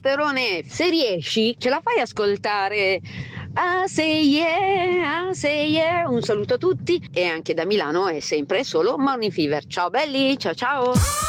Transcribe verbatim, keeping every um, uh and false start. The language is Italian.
testosterone. Se riesci, ce la fai ascoltare? Ah, say yeah, ah, say yeah. Un saluto a tutti e anche da Milano è sempre solo Morning Fever. Ciao belli, ciao ciao.